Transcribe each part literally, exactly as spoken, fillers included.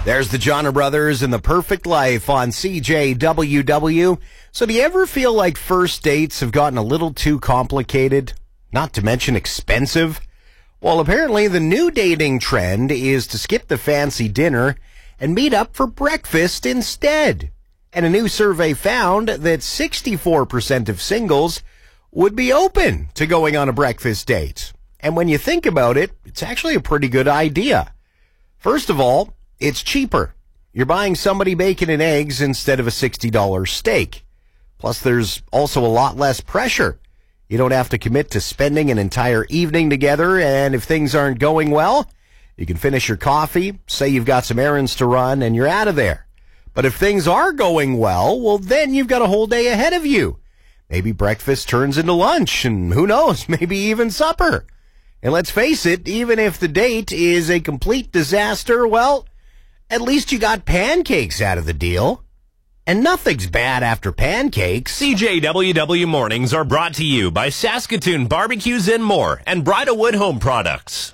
There's the Johnner Brothers and The Perfect Life on C J W W. So do you ever feel like first dates have gotten a little too complicated? Not to mention expensive? Well, apparently the new dating trend is to skip the fancy dinner and meet up for breakfast instead. And a new survey found that sixty-four percent of singles would be open to going on a breakfast date. And when you think about it, it's actually a pretty good idea. First of all, it's cheaper. You're buying somebody bacon and eggs instead of a sixty dollars steak. Plus, there's also a lot less pressure. You don't have to commit to spending an entire evening together, and if things aren't going well, you can finish your coffee, say you've got some errands to run, and you're out of there. But if things are going well, well, then you've got a whole day ahead of you. Maybe breakfast turns into lunch, and who knows, maybe even supper. And let's face it, even if the date is a complete disaster, well, at least you got pancakes out of the deal. And nothing's bad after pancakes. C J W W Mornings are brought to you by Saskatoon Barbecues and More and Bridalwood Home Products.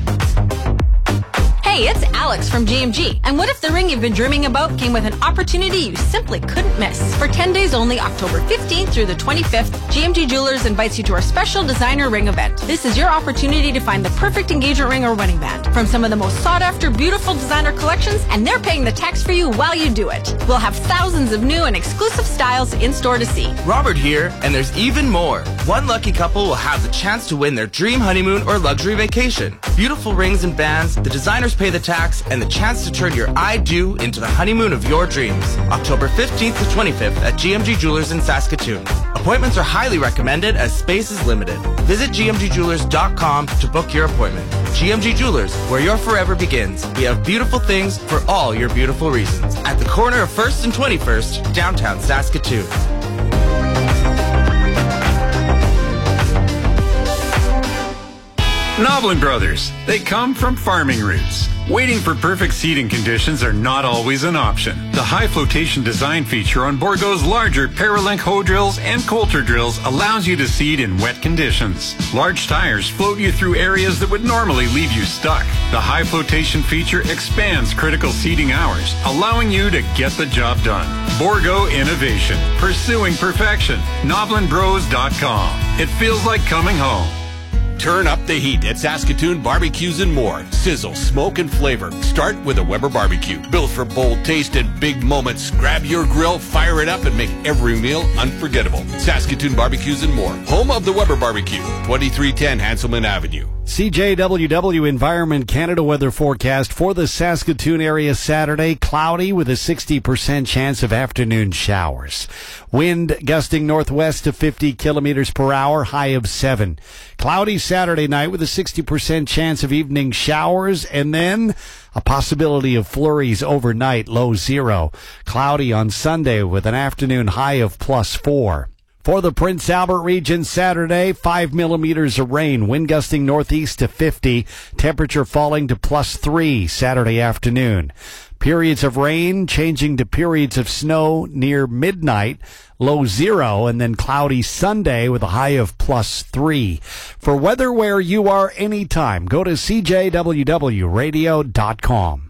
Hey, it's Alex from G M G. And what if the ring you've been dreaming about came with an opportunity you simply couldn't miss? For ten days only, October fifteenth through the twenty-fifth, G M G Jewelers invites you to our special designer ring event. This is your opportunity to find the perfect engagement ring or wedding band from some of the most sought-after, beautiful designer collections, and they're paying the tax for you while you do it. We'll have thousands of new and exclusive styles in-store to see. Robert here, and there's even more. One lucky couple will have the chance to win their dream honeymoon or luxury vacation. Beautiful rings and bands, the designers pay the tax, and the chance to turn your I do into the honeymoon of your dreams. October fifteenth to twenty-fifth at G M G Jewelers in Saskatoon. Appointments are highly recommended as space is limited. Visit G M G jewelers dot com to book your appointment. G M G Jewelers, where your forever begins. We have beautiful things for all your beautiful reasons. At the corner of first and twenty-first, downtown Saskatoon. Noblin Brothers. They come from farming roots. Waiting for perfect seeding conditions are not always an option. The high flotation design feature on Bourgault's larger Paralink hoe drills and Coulter drills allows you to seed in wet conditions. Large tires float you through areas that would normally leave you stuck. The high flotation feature expands critical seeding hours, allowing you to get the job done. Bourgault Innovation. Pursuing perfection. Noblin Bros dot com. It feels like coming home. Turn up the heat at Saskatoon Barbecues and More. Sizzle, smoke, and flavor. Start with a Weber barbecue. Built for bold taste and big moments. Grab your grill, fire it up, and make every meal unforgettable. Saskatoon Barbecues and More. Home of the Weber Barbecue. twenty-three ten Hanselman Avenue. C J W W Environment Canada weather forecast for the Saskatoon area Saturday. Cloudy with a sixty percent chance of afternoon showers. Wind gusting northwest to fifty kilometers per hour, high of seven. Cloudy Saturday night with a sixty percent chance of evening showers, and then a possibility of flurries overnight, low zero. Cloudy on Sunday with an afternoon high of plus four. For the Prince Albert region Saturday, five millimeters of rain, wind gusting northeast to fifty, temperature falling to plus three Saturday afternoon. Periods of rain changing to periods of snow near midnight, low zero, and then cloudy Sunday with a high of plus three. For weather where you are anytime, go to C J W W radio dot com.